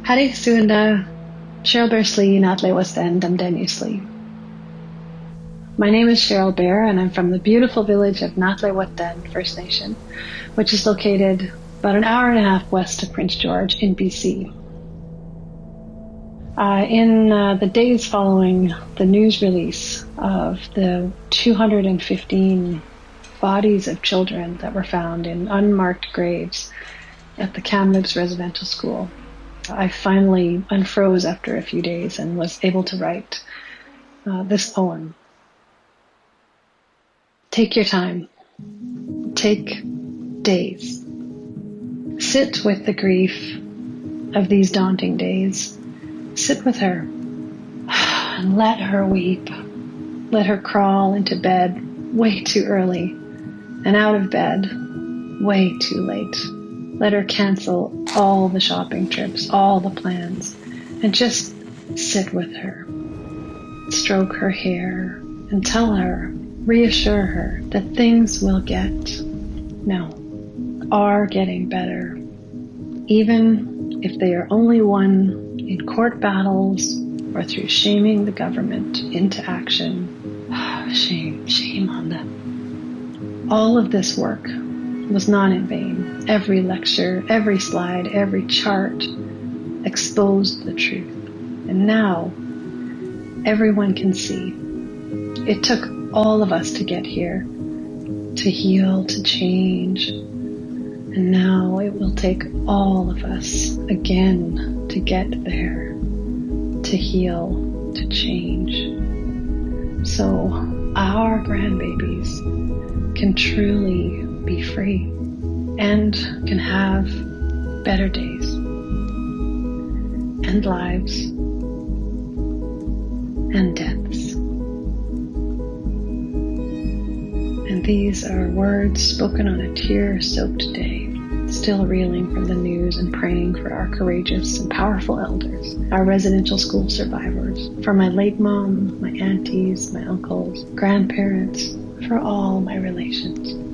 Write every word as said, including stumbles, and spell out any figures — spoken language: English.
Harry Suenda, Cheryl Bear Slee, Natle West End, Dumdenu Slee. My name is Cheryl Bear, and I'm from the beautiful village of Natle West End First Nation, which is located about an hour and a half west of Prince George in B C. Uh, in uh, the days following the news release of the two hundred fifteen bodies of children that were found in unmarked graves at the Kamloops Residential School, I finally unfroze after a few days and was able to write uh, this poem. Take your time. Take days. Sit with the grief of these daunting days. Sit with her and let her weep. Let her crawl into bed way too early and out of bed way too late. Let her cancel all the shopping trips, all the plans, and just sit with her. Stroke her hair and tell her, reassure her that things will get, no, are getting better, even if they are only won in court battles or through shaming the government into action. Shame, shame on them. All of this work was not in vain. Every lecture, every slide, every chart exposed the truth. And now everyone can see. It took all of us to get here, to heal, to change. And now it will take all of us again to get there, to heal, to change. So our grandbabies can truly be free and can have better days and lives and deaths. And these are words spoken on a tear-soaked day, still reeling from the news and praying for our courageous and powerful elders, our residential school survivors, for my late mom, my aunties, my uncles, grandparents, for all my relations.